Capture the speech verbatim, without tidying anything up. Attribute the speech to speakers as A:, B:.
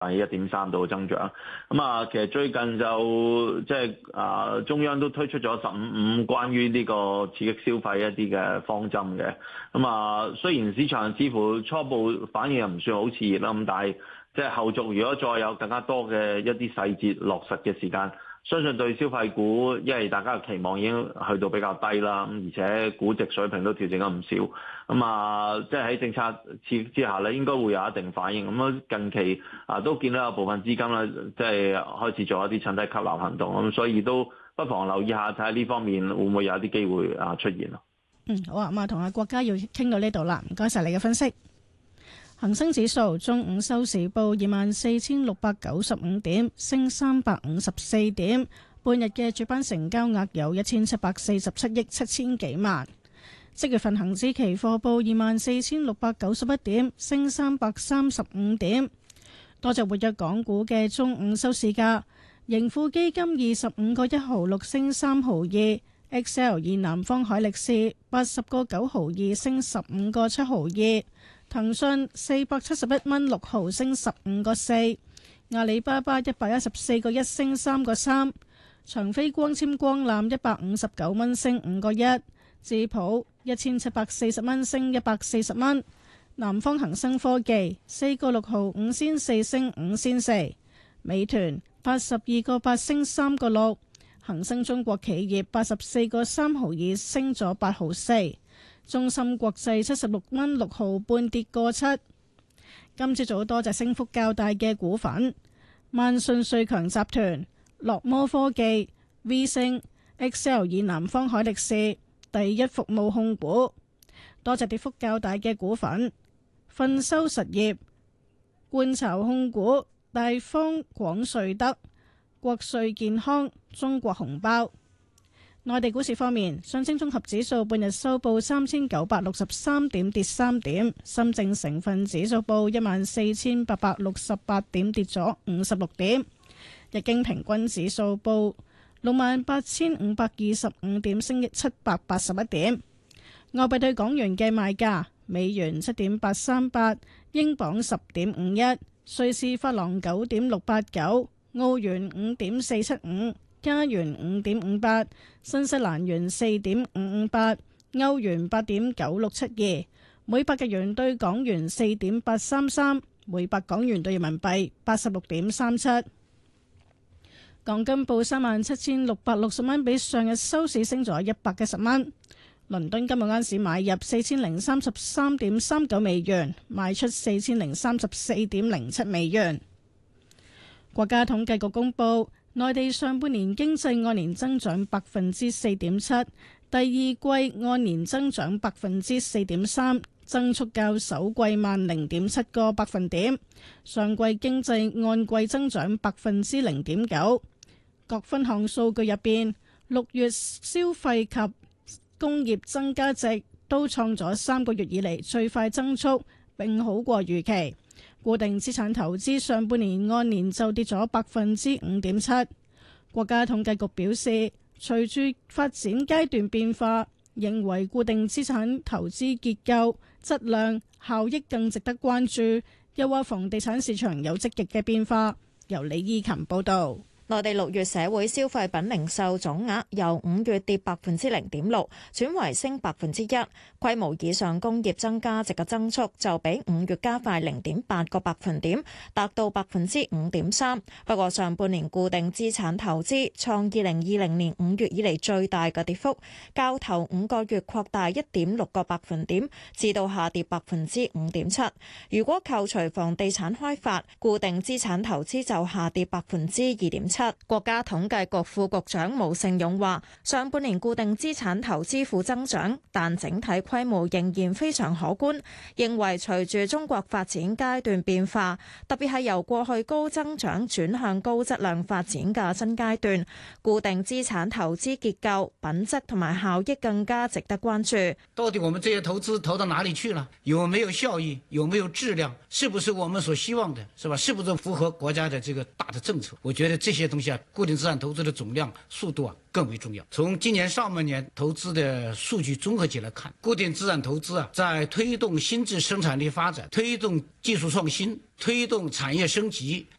A: 係一點三度嘅增長。咁啊，其實最近就即係啊，中央都推出咗十五五關於呢個刺激消費一啲嘅方針嘅。咁啊，雖然市場似乎初步反應又唔算好熾熱啦，咁但係即係後續如果再有更加多嘅一啲細節落實嘅時間，相信對消費股，因為大家嘅期望已經去到比較低啦，咁而且估值水平都調整咗唔少，咁啊，即係喺政策刺激之下咧，應該會有一定反應。咁啊，近期啊都見到有部分資金咧，即係開始做一啲趁低吸納行動，咁所以都不妨留意下，睇下呢方面會唔會有一啲機會啊出現咯。
B: 嗯，好啊，咁啊，同阿國家要傾到呢度啦，唔該晒你嘅分析。恒生指數中午收市報二萬四千六百九十五點，升三百五十四點。半日嘅主板成交額有一千七百四十七億七千幾萬。即月份恒指期貨報二萬四千六百九十一點，升三百三十五點。多隻活躍港股嘅中午收市價，盈富基金二十五個一毫六升三毫二 ，X L 以南方海力士八十個九毫二升十五個七毫二。騰訊四百七十一蚊六毫升十五個四，阿里巴巴一百一十四個一升三個三，長飛光纖光纜一百五十九蚊升五個一，智普一千七百四十蚊升一百四十蚊，南方恒生科技四個六毫五仙四升五仙四，美團八十二個八升三個六，恒生中國企業八十四個三毫二升咗八毫四。中芯國際七十六蚊六毫半跌個七。今朝早多隻升幅較大嘅股份：萬信瑞強集團、樂摩科技、V 星、X L 以南方海力士、第一服務控股。多隻跌幅較大嘅股份：奮修實業、冠巢控股、大方廣瑞德、國瑞健康、中國紅包。內地股市方面，上證綜合指數半日收報三千九百六十三點，跌三點；深證成分指數報一萬四千八百六十八點，跌咗五十六點；日經平均指數報六萬八千五百二十五點，升七百八十一點。外幣對港元嘅賣價：美元七點八三八，英鎊十點五一，瑞士法郎九點六八九，澳元五點四七五。加元五點五八，新西蘭元四點五五八，歐元八點九六七二，每百日元對港元四點八三三，每百港元對人民幣八十六點三七。港金報三萬七千六百六十蚊，比上日收市升咗一百一十蚊。倫敦今日晏市買入四千零三十三點三九美元，賣出四千零三十四點零七美元。國家統計局公布，內地上半年經濟按年增長百分之四點七，第二季按年增長百分之四點三，增速較首季慢零點七個百分點。上季經濟按季增長百分之零點九。各分項數據入邊，六月消費及工業增加值都創咗三個月以嚟最快增速，並好過預期。固定資產投資上半年按年就跌咗百分之五點七。國家統計局表示，隨住發展階段變化，認為固定資產投資結構、質量、效益更值得關注。又話房地產市場有積極嘅變化。由李依琴報導。
C: 內地六月社會消費品零售總額由五月跌百分之零點六，轉為升百分之一。規模以上工業增加值嘅增速就比五月加快零點八個百分點，達到百分之五點三。不過上半年固定資產投資創二零二零年五月以嚟最大嘅跌幅，較頭五個月擴大一點六個百分點，至到下跌百分之五點七。如果扣除房地產開發，固定資產投資就下跌百分之二點七。國家統計局副局長毛盛勇話：上半年固定資產投資負增長，但整體規模仍然非常可觀。認為隨住中國發展階段變化，特別係由過去高增長轉向高質量發展嘅新階段，固定資產投資結構、品質同埋效益更加值得關注。
D: 到底我們這些投資投到哪裡去了？有沒有效益？有沒有質量？是不是我們所希望的？是吧？是不是符合國家的這個大的政策？我覺得這些东西啊，固定资产投资的总量、速度啊更为重要。从今年上半年投资的数据综合起来看，固定资产投资啊，在推动新质生产力发展、推动技术创新、推动产业升级、